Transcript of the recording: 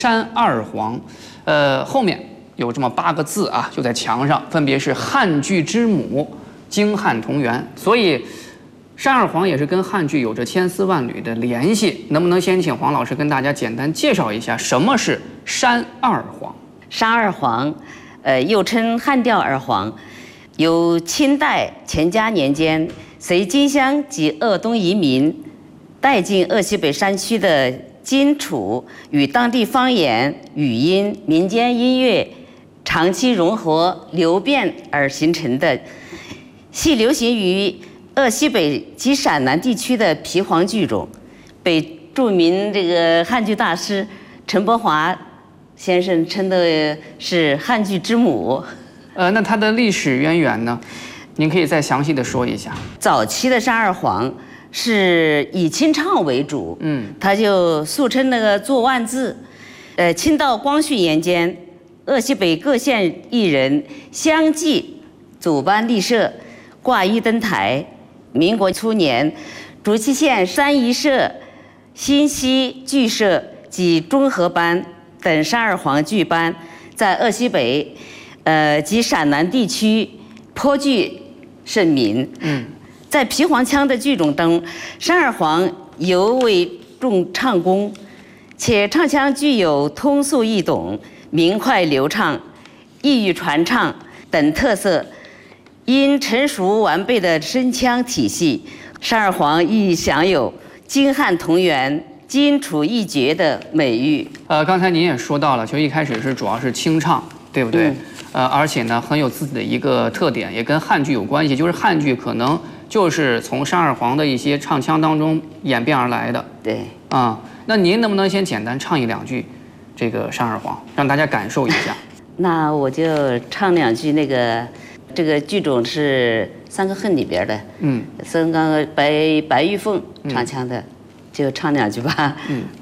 山二黄，后面有这么8个字啊，就在墙上，分别是汉剧之母，京汉同源。所以，山二黄也是跟汉剧有着千丝万缕的联系。能不能先请黄老师跟大家简单介绍一下什么是山二黄？ 山二黄，又称汉调二黄，由清代乾嘉年间随金乡及鄂东移民带进鄂西北山区的荆楚与当地方言、语音、民间音乐长期融合流变而形成的，系流行于鄂西北及陕南地区的皮黄剧种，被著名这个汉剧大师陈伯华先生称的是汉剧之母。 那它的历史渊源呢？您可以再详细的说一下。 早期的山二黄是以清唱为主，它就俗称那个做万字。清道光绪年间，鄂西北各县艺人相继组班立社，挂一登台。民国初年，竹溪县山宜社、新溪剧社及中和班等山二黄剧班在鄂西北，及陕南地区颇具盛名。在皮黄腔的剧种中，山二黄尤为重唱功，且唱腔具有通俗易懂、明快流畅、易于传唱等特色。因成熟完备的声腔体系，山二黄亦享有京汉同源、荆楚一绝的美誉。 刚才您也说到了，就一开始是主要是清唱，对不对？而且呢，很有自己的一个特点，也跟汉剧有关系，就是汉剧可能就是从山二黄的一些唱腔当中演变而来的。 对。 那您能不能先简单唱一2句这个山二黄，让大家感受一下？ 那我就唱2句那个。这个剧种是《三个恨》里边的，刚白玉凤唱腔的，就唱2句吧。